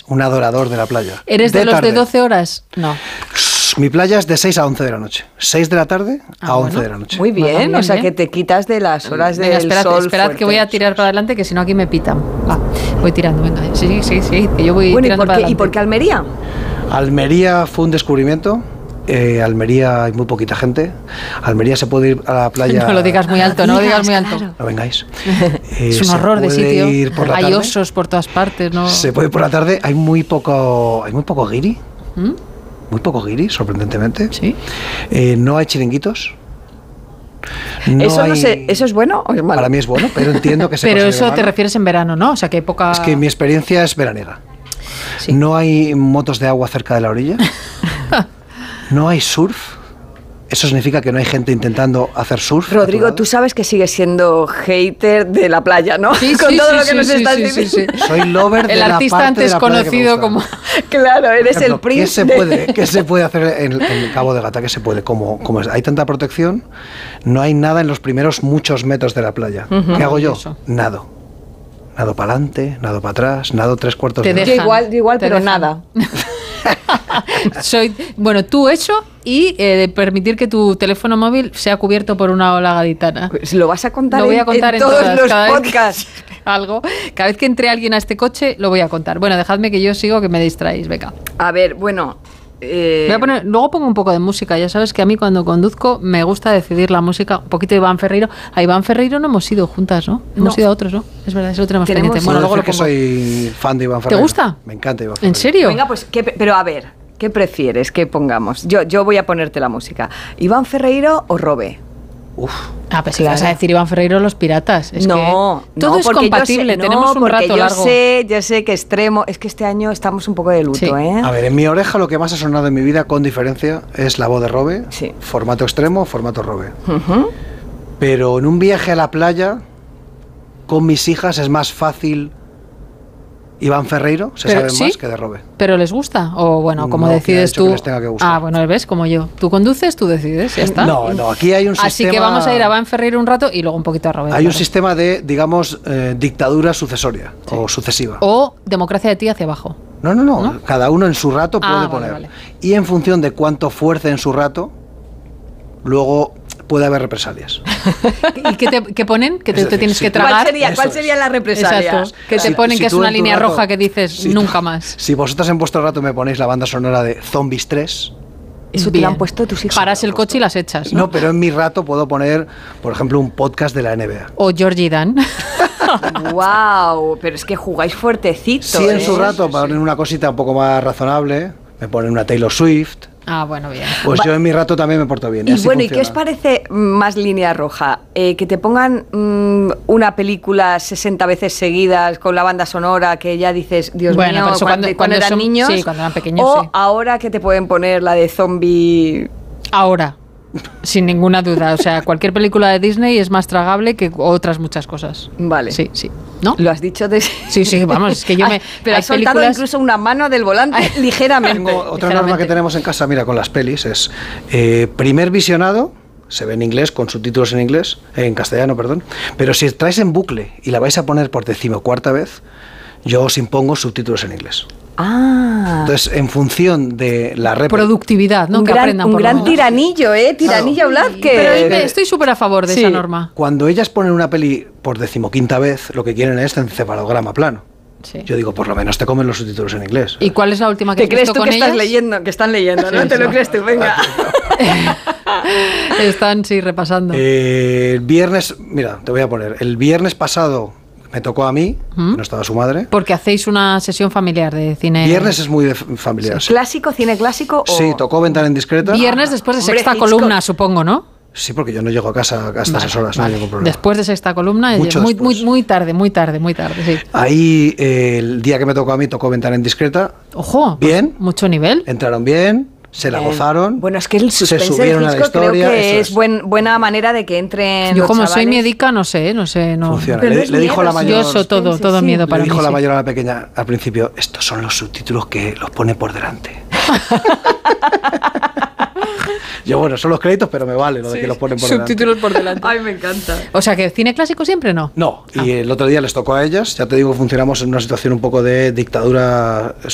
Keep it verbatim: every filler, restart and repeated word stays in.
un adorador de la playa. ¿Eres de, de los tarde. de doce horas? No. Mi playa es de seis a once de la noche. seis de la tarde a ah, once bueno. de la noche. Muy bien, bueno, bien, o sea bien. que te quitas de las horas venga, del esperad, sol Esperad fuerte. que voy a tirar para adelante, que si no aquí me pitan. Va, voy tirando, venga. Sí, sí, sí, que yo voy bueno, tirando ¿y por para qué, adelante. ¿Y por qué Almería? Almería fue un descubrimiento. Eh, Almería hay muy poquita gente. Almería se puede ir a la playa. No lo digas muy alto, no, no lo digas muy alto. Claro. No vengáis. Eh, es un horror de sitio. Ir por la hay tarde. osos por todas partes, ¿no? Se puede ir por la tarde. Hay muy poco, hay muy poco guiri. ¿Mm? Muy poco guiri, sorprendentemente. Sí. Eh, no hay chiringuitos. No eso, hay... no sé, ¿Eso es bueno o es malo? Para mí es bueno, pero entiendo que se Pero eso malo. Te refieres en verano, ¿no? O sea, que hay poca... Es que mi experiencia es veranega. Sí. No hay motos de agua cerca de la orilla. No hay surf. Eso significa que no hay gente intentando hacer surf. Rodrigo, tú sabes que sigues siendo hater de la playa, ¿no? Sí, Con sí, todo sí, lo que sí, nos sí, estás sí, diciendo. sí, sí. Soy lover de el la artista parte antes de la conocido como... Claro, eres ejemplo, el príncipe. ¿Qué se puede, qué se puede hacer en, en el Cabo de Gata? ¿Qué se puede? Como, como hay tanta protección, no hay nada en los primeros muchos metros de la playa. Uh-huh. ¿Qué hago yo? Nado. Nado para adelante, nado para atrás, nado tres cuartos te de hora. Yo igual, yo igual pero dejan. nada. Soy, bueno, tú eso y eh, permitir que tu teléfono móvil sea cubierto por una ola gaditana. Pues lo vas a contar, lo voy a en, contar en, en todos todas, los cada podcasts. Vez que, algo, cada vez que entre alguien a este coche lo voy a contar. Bueno, dejadme que yo sigo, que me distraéis, venga. A ver, bueno... Eh... Voy a poner, luego pongo un poco de música. Ya sabes que a mí cuando conduzco me gusta decidir la música. Un poquito de Iván Ferreiro. A Iván Ferreiro no hemos ido juntas, ¿no? Hemos no. ido a otros, ¿no? Es verdad, eso lo tenemos, tenemos pendiente. Bueno, luego lo que pongo. soy fan de Iván Ferreiro. ¿Te gusta? Me encanta Iván Ferreiro. ¿En serio? Venga, pues, ¿qué, pero a ver, ¿qué prefieres que pongamos? Yo, yo voy a ponerte la música. ¿Iván Ferreiro o Robe? Uf. Ah, pues si vas a decir Iván Ferreiro, los piratas. Es no, que todo no, es compatible, sé, no, tenemos un rato yo largo. Sé, yo sé que extremo, es que este año estamos un poco de luto, sí. ¿eh? A ver, en mi oreja lo que más ha sonado en mi vida, con diferencia, es la voz de Robe, sí. formato extremo, formato Robe. Uh-huh. Pero en un viaje a la playa, con mis hijas, es más fácil... Iván Ferreiro se sabe ¿sí? más que de Robe. ¿Pero les gusta? O bueno, como no, decides tú... Que les tenga que gustar. Ah, bueno, ves, como yo. Tú conduces, tú decides, ya está. No, no, aquí hay un Así sistema... Así que vamos a ir a Iván Ferreiro un rato y luego un poquito a Robe. Hay claro. un sistema de, digamos, eh, dictadura sucesoria sí. o sucesiva. O democracia de ti hacia abajo. No, no, no, ¿no? Cada uno en su rato puede ah, poner. Vale, vale. Y en función de cuánto fuerce en su rato, luego... puede haber represalias. ¿Y qué, te, qué ponen? ¿Que te, decir, te tienes si que tragar? ¿Cuál sería, ¿cuál sería la represalia? Exacto. Que te si, ponen si que es una línea rato, roja que dices si nunca tú, más. Si vosotras en vuestro rato me ponéis la banda sonora de Zombies tres... Eso te lo han puesto tus hijos. Paras el coche y las echas, ¿no? No, pero en mi rato puedo poner, por ejemplo, un podcast de la N B A. O Georgie Dan. ¡Wow! Pero es que jugáis fuertecito. Sí, en ¿eh? su rato, sí, para poner sí. una cosita un poco más razonable, me ponen una Taylor Swift... Ah, bueno, bien. Pues Va yo en mi rato también me porto bien. Y así bueno, funciona. ¿y qué os parece más línea roja? Eh, que te pongan mmm, una película sesenta veces seguidas con la banda sonora que ya dices, Dios bueno, mío, pero eso cuando, cuando, cuando eran son, niños. Sí, cuando eran pequeños, o sí. ahora que te pueden poner la de zombie... Ahora. Sin ninguna duda. O sea, cualquier película de Disney es más tragable que otras muchas cosas. Vale. Sí, sí. ¿No? Lo has dicho de... Sí, sí, vamos, es que yo me... Pero has soltado películas... incluso una mano del volante Ay, ligeramente. Tengo otra ligeramente. norma que tenemos en casa, mira, con las pelis, es eh, primer visionado, se ve en inglés, con subtítulos en inglés, eh, en castellano, perdón, pero si traes en bucle y la vais a poner por decimocuarta vez, yo os impongo subtítulos en inglés. Ah. Entonces, en función de la rep... Productividad, ¿no? Un que gran, aprendan un por gran lo menos. tiranillo, ¿eh? Tiranillo claro. Blázquez. Pero estoy súper a favor de sí. esa norma. Cuando ellas ponen una peli por decimoquinta vez, lo que quieren es encefalograma plano. Sí. Yo digo, por lo menos te comen los subtítulos en inglés. ¿Y cuál es la última que ¿Te has crees visto tú con que ellas? estás leyendo? Que están leyendo, ¿no? Sí, ¿Te sí. lo crees tú? Venga. Están, sí, repasando. Eh, el viernes, mira, te voy a poner, el viernes pasado me tocó a mí, ¿Mm? No estaba su madre. Porque hacéis una sesión familiar de cine. Viernes es muy de familiar. Sí. ¿Clásico, cine clásico? O... Sí, tocó Ventana Indiscreta. Viernes después de Hombre, sexta Hitchcock. columna, supongo, ¿no? Sí, porque yo no llego a casa hasta Vale, esas horas, vale. no hay ningún problema. Después de sexta columna, Mucho muy, después. muy, muy tarde, muy tarde, muy tarde, sí. Ahí, eh, el día que me tocó a mí, tocó Ventana Indiscreta. Ojo, bien. Pues, mucho nivel. Entraron bien, se la Eh, gozaron. Bueno, es que el se suspense subieron de a la Hitchcock creo historia. que eso es buen, buena manera de que entren Yo los como soy chavales. médica, no sé, no sé. No. Funciona. Pero Le, no es le dijo miedo, la sí. mayor. Yo eso todo, Sí, todo sí. miedo para Le mí. dijo la sí. mayor a la pequeña al principio, estos son los subtítulos que los pone por delante. Yo, bueno, son los créditos, pero me vale lo de Sí. que los ponen por Subtítulos delante. por delante. Ay, me encanta. O sea, que cine clásico siempre no. No, y el otro día les tocó a ellas, ya te digo, funcionamos en una situación un poco de dictadura